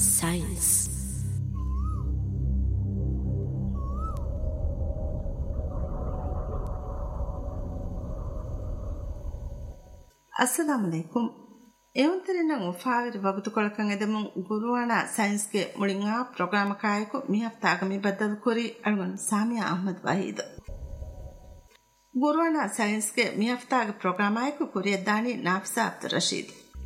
Science. ಅಸ್ಸಲಾಮು ಅಲೈಕುಂ. ಎವಂತರಿನ ಉಫಾವಿರ ವಗತು ಕೊಳಕಂ ಎದಮು ಗುರುವಾಣ ಸೈನ್ಸ್ಗೆ ಮುಳಿಂಗಾ ಪ್ರೋಗ್ರಾಮ ಕಾಯಕು ಮಿಹಫ್ತಾಗ ಮಿ ಬದ್ದಲು ಕೊರಿ ಅಳ್ವನ್ ಸಾಮಿಯಾ Ahmed Waheed. ಗುರುವಾಣ ಸೈನ್ಸ್ಗೆ ಮಿಹಫ್ತಾಗ ಪ್ರೋಗ್ರಾಮಾಯಕು ಕೊರಿಯದ್ದಾನಿ ನಾಫಿಸಾ Abdul Rashid.